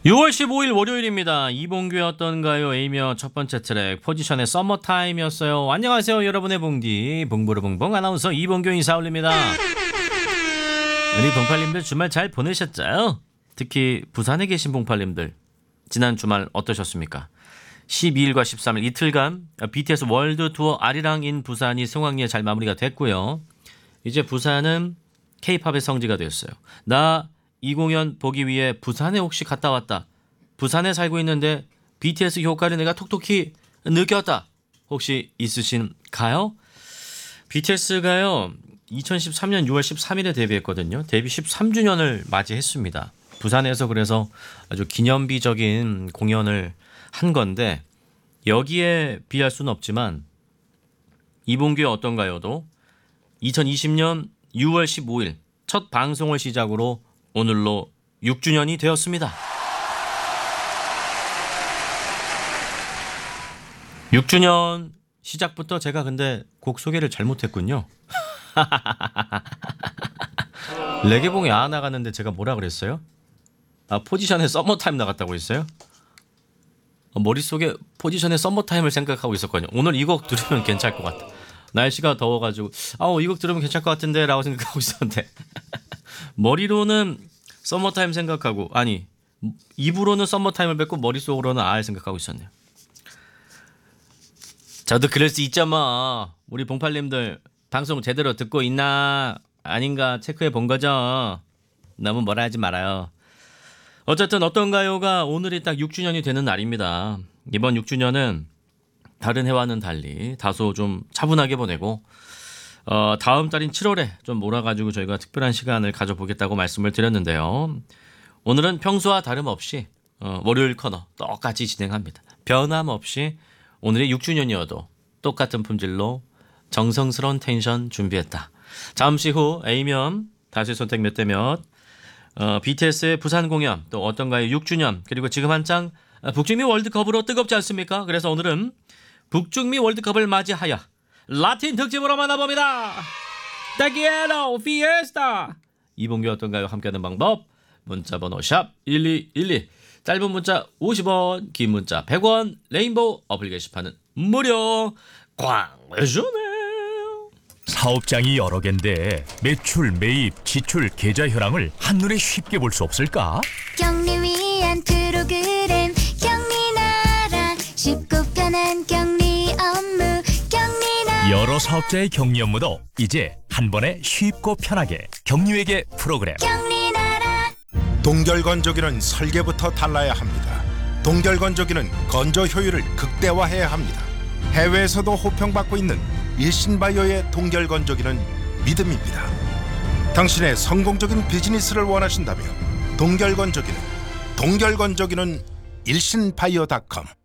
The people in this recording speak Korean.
6월 15일 월요일입니다. 이봉규의 어떤가요? A며 첫 번째 트랙 포지션의 서머타임이었어요. 안녕하세요 여러분의 봉디 봉부르봉봉 아나운서 이봉규 인사 올립니다. 우리 봉팔님들 주말 잘 보내셨죠? 특히 부산에 계신 봉팔님들 지난 주말 어떠셨습니까? 12일과 13일 이틀간 BTS 월드 투어 아리랑 인 부산이 성황리에 잘 마무리가 됐고요. 이제 부산은 K-팝의 성지가 되었어요. 나 이 공연 보기 위해 부산에 혹시 갔다 왔다. 부산에 살고 있는데 BTS 효과를 내가 톡톡히 느꼈다. 혹시 있으신가요? BTS가요. 2013년 6월 13일에 데뷔했거든요. 데뷔 13주년을 맞이했습니다. 부산에서 그래서 아주 기념비적인 공연을 한 건데 여기에 비할 수는 없지만 이봉규의 어떤가요도 2020년 6월 15일 첫 방송을 시작으로 오늘로 6주년이 되었습니다. 6주년 시작부터 제가 근데 곡 소개를 잘못했군요. 레게봉이 나가는데 제가 뭐라 그랬어요? 포지션에 서머타임 나갔다고 했어요? 머릿속에 포지션에 서머타임을 생각하고 있었거든요. 오늘 이 곡 들으면 괜찮을 것 같아. 날씨가 더워가지고 이 곡 들으면 괜찮을 것 같은데 라고 생각하고 있었는데 머리로는 서머타임 생각하고 입으로는 서머타임을 뱉고 머릿속으로는 생각하고 있었네요. 저도 그럴 수 있죠 뭐. 우리 봉팔님들 방송 제대로 듣고 있나 아닌가 체크해 본 거죠. 너무 뭐라 하지 말아요. 어쨌든 어떤가요가 오늘이 딱 6주년이 되는 날입니다. 이번 6주년은 다른 해와는 달리 다소 좀 차분하게 보내고 다음 달인 7월에 좀 몰아가지고 저희가 특별한 시간을 가져보겠다고 말씀을 드렸는데요. 오늘은 평소와 다름없이 월요일 코너 똑같이 진행합니다. 변함없이 오늘이 6주년이어도 똑같은 품질로 정성스러운 텐션 준비했다. 잠시 후 A면 다시 선택 몇 대 몇 BTS의 부산 공연 또 어떤가요 6주년 그리고 지금 한창 북중미 월드컵으로 뜨겁지 않습니까? 그래서 오늘은 북중미 월드컵을 맞이하여 라틴 특집으로 만나봅니다. Tequiero Fiesta. 이봉규 어떤가요? 함께하는 방법 문자번호 샵 1212 짧은 문자 50원 긴 문자 100원 레인보우 어플 게시판은 무료 광외주네. 사업장이 여러 개인데 매출, 매입, 지출, 계좌 현황을 한눈에 쉽게 볼 수 없을까? 격리 위한 프로그램 격리나라 쉽고 편한 격리 업무 격리나라. 여러 사업자의 격리 업무도 이제 한 번에 쉽고 편하게 격리회계 프로그램. 격리나라. 동결건조기는 설계부터 달라야 합니다. 동결건조기는 건조 효율을 극대화해야 합니다. 해외에서도 호평받고 있는 일신바이오의 동결건조기는 믿음입니다. 당신의 성공적인 비즈니스를 원하신다면 동결건조기는 일신바이오.com